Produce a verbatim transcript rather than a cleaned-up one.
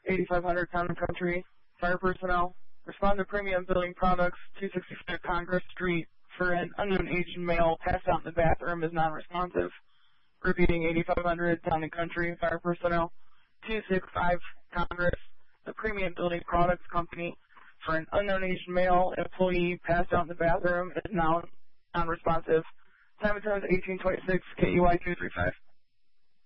eighty-five hundred Town and Country. Fire personnel. Respond to Premium Building Products, two sixty-five Congress Street, for an unknown Asian male passed out in the bathroom is non-responsive. Repeating, eighty-five hundred Town and Country. Fire personnel. two sixty-five Congress, the Premium Building Products Company, for an unknown Asian male employee passed out in the bathroom is now non-responsive. Time and tone is eighteen twenty-six, K U I two three five.